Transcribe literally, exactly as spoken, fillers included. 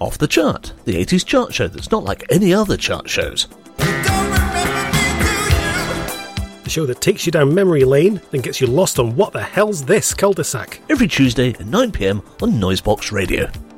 Off the Chart, the eighties chart show that's not like any other chart shows. The show that takes you down memory lane and gets you lost on what the hell's this cul-de-sac. Every Tuesday at nine p m on Noisebox Radio.